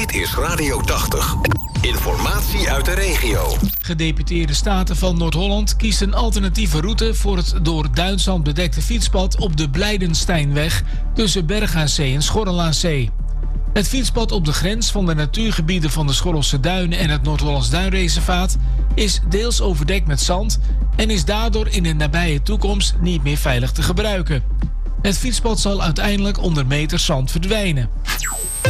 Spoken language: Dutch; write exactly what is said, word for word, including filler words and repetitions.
Dit is Radio tachtig. Informatie uit de regio. Gedeputeerde Staten van Noord-Holland kiest een alternatieve route voor het door duinzand bedekte fietspad op de Blijdensteinweg tussen Berg aan Zee en Schorrel aan Zee. Het fietspad op de grens van de natuurgebieden van de Schorrelse Duinen en het Noord-Hollands Duinreservaat is deels overdekt met zand en is daardoor in de nabije toekomst niet meer veilig te gebruiken. Het fietspad zal uiteindelijk onder meters zand verdwijnen.